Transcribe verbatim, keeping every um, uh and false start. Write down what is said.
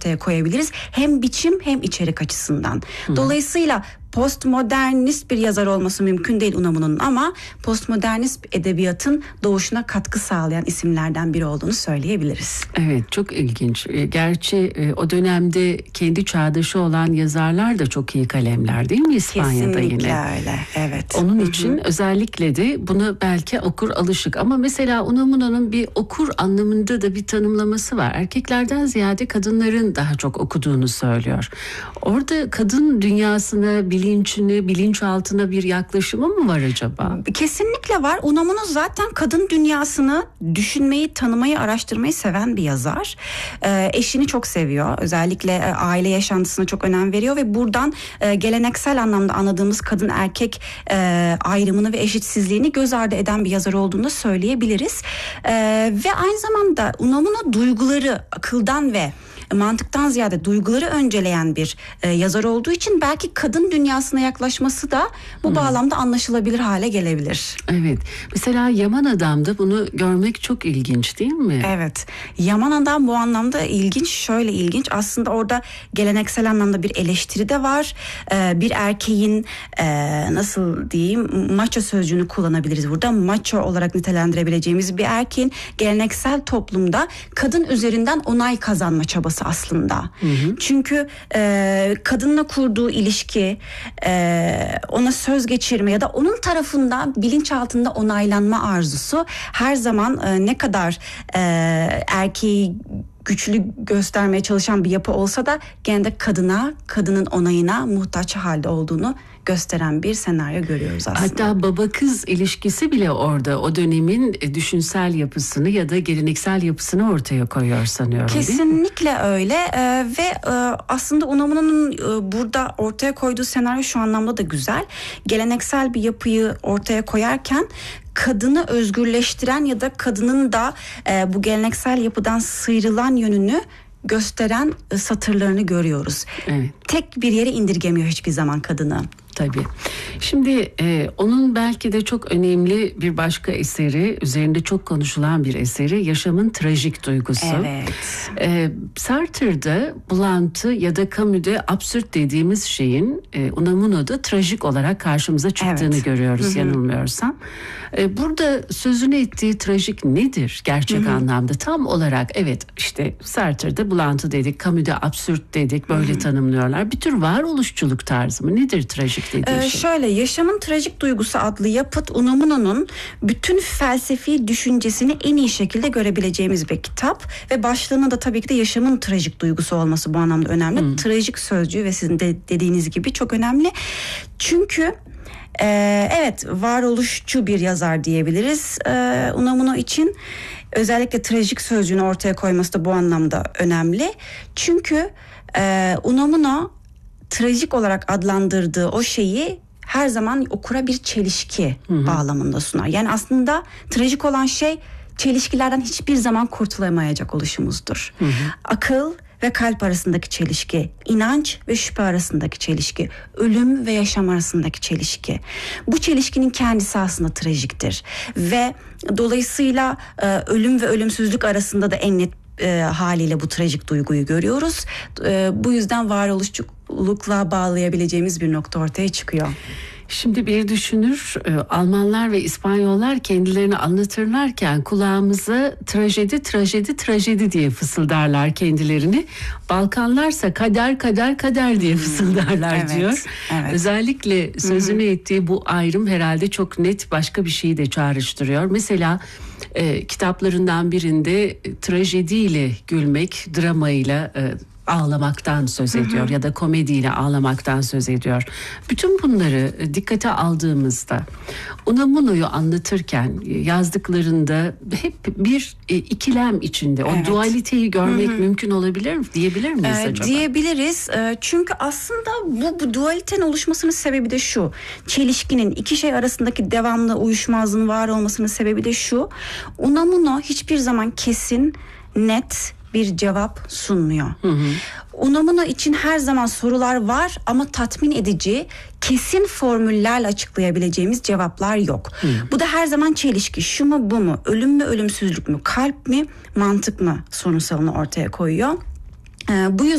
ortaya koyabiliriz. Hem biçim hem içerik açısından. Hı. Dolayısıyla postmodernist bir yazar olması mümkün değil Unamuno'nun ama postmodernist edebiyatın doğuşuna katkı sağlayan isimlerden biri olduğunu söyleyebiliriz. Evet, çok ilginç. Gerçi o dönemde kendi çağdaşı olan yazarlar da çok iyi kalemler değil mi İspanya'da? Kesinlikle yine? öyle, evet. Onun Hı-hı. için özellikle de buna belki okur alışık ama mesela Unamuno'nun bir okur anlamında da bir tanımlaması var. Erkeklerden ziyade kadınların daha çok okuduğunu söylüyor. Orada kadın dünyasına, bilinçine, bilinçaltına bir yaklaşımı mı var acaba? Kesinlikle var. Unamuno zaten kadın dünyasını düşünmeyi, tanımayı, araştırmayı seven bir yazar. Ee, eşini çok seviyor. Özellikle e, aile yaşantısına çok önem veriyor ve buradan e, geleneksel anlamda anladığımız kadın erkek e, ayrımını ve eşitsizliğini göz ardı eden bir yazar olduğunu da söyleyebiliriz. E, ve aynı zamanda Unamuno duyguları akıldan ve mantıktan ziyade duyguları önceleyen bir e, yazar olduğu için belki kadın dünyasına yaklaşması da bu hmm. bağlamda anlaşılabilir hale gelebilir. Evet. Mesela Yaman Adam'da bunu görmek çok ilginç değil mi? Evet. Yaman Adam bu anlamda ilginç. Şöyle ilginç. Aslında orada geleneksel anlamda bir eleştiri de var. Ee, bir erkeğin e, nasıl diyeyim macho sözcüğünü kullanabiliriz burada. Macho olarak nitelendirebileceğimiz bir erkeğin geleneksel toplumda kadın üzerinden onay kazanma çabası aslında. Hı hı. Çünkü e, kadınla kurduğu ilişki, e, ona söz geçirme ya da onun tarafından bilinçaltında onaylanma arzusu her zaman e, ne kadar e, erkeği güçlü göstermeye çalışan bir yapı olsa da gene de kadına, kadının onayına muhtaç halde olduğunu gösteren bir senaryo görüyoruz aslında. Hatta baba kız ilişkisi bile orada o dönemin düşünsel yapısını ya da geleneksel yapısını ortaya koyuyor sanıyorum. Kesinlikle öyle ee, ve e, aslında Unamuno'nun e, burada ortaya koyduğu senaryo şu anlamda da güzel. Geleneksel bir yapıyı ortaya koyarken kadını özgürleştiren ya da kadının da e, bu geleneksel yapıdan sıyrılan yönünü gösteren e, satırlarını görüyoruz. Evet. Tek bir yere indirgemiyor hiçbir zaman kadını. Tabii. Şimdi e, onun belki de çok önemli bir başka eseri, üzerinde çok konuşulan bir eseri Yaşamın Trajik Duygusu. Evet. E, Sartre'da bulantı ya da Camus'da absürt dediğimiz şeyin e, Unamuno'da trajik olarak karşımıza çıktığını evet. görüyoruz, Hı-hı. yanılmıyorsam. E, burada sözünü ettiği trajik nedir gerçek Hı-hı. anlamda? Tam olarak evet işte Sartre'da bulantı dedik, Camus'da absürt dedik, böyle Hı-hı. tanımlıyorlar. Bir tür varoluşçuluk tarzı mı? Nedir trajik? Ee, şöyle Yaşamın Trajik Duygusu adlı yapıt Unamuno'nun bütün felsefi düşüncesini en iyi şekilde görebileceğimiz bir kitap ve başlığının da tabii ki de yaşamın trajik duygusu olması bu anlamda önemli. Hmm. Trajik sözcüğü ve sizin de dediğiniz gibi çok önemli. Çünkü e, evet varoluşçu bir yazar diyebiliriz e, Unamuno için. Özellikle trajik sözcüğünü ortaya koyması da bu anlamda önemli. Çünkü e, Unamuno trajik olarak adlandırdığı o şeyi her zaman okura bir çelişki Hı-hı. bağlamında sunar. Yani aslında trajik olan şey çelişkilerden hiçbir zaman kurtulamayacak oluşumuzdur. Hı-hı. Akıl ve kalp arasındaki çelişki, inanç ve şüphe arasındaki çelişki, ölüm ve yaşam arasındaki çelişki. Bu çelişkinin kendisi aslında trajiktir. Ve dolayısıyla ölüm ve ölümsüzlük arasında da en net E, haliyle bu trajik duyguyu görüyoruz. E, bu yüzden varoluşçulukla bağlayabileceğimiz bir nokta ortaya çıkıyor. Şimdi bir düşünür, Almanlar ve İspanyollar kendilerini anlatırlarken kulağımıza trajedi, trajedi, trajedi diye fısıldarlar kendilerini. Balkanlarsa kader, kader, kader diye fısıldarlar evet, diyor. Evet. Özellikle sözünü Hı-hı. ettiği bu ayrım herhalde çok net başka bir şeyi de çağrıştırıyor. Mesela e, kitaplarından birinde e, trajediyle gülmek, dramayla e, ağlamaktan söz ediyor hı hı. ya da komediyle ağlamaktan söz ediyor. Bütün bunları dikkate aldığımızda Unamuno'yu anlatırken yazdıklarında hep bir ikilem içinde. O evet. dualiteyi görmek hı hı. mümkün olabilir mi? Diyebilir miyiz ee, acaba? Diyebiliriz. Çünkü aslında bu, bu dualitenin oluşmasının sebebi de şu. Çelişkinin iki şey arasındaki devamlı uyuşmazlığın var olmasının sebebi de şu. Unamuno hiçbir zaman kesin, net bir cevap sunmuyor. Hı hı. Unamuno için her zaman sorular var ama tatmin edici, kesin formüllerle açıklayabileceğimiz cevaplar yok. Hı. Bu da her zaman çelişki. Şu mu bu mu? Ölüm mü ölümsüzlük mü? Kalp mi mantık mı? Sorunsalını ortaya koyuyor. Ee, bu yüzden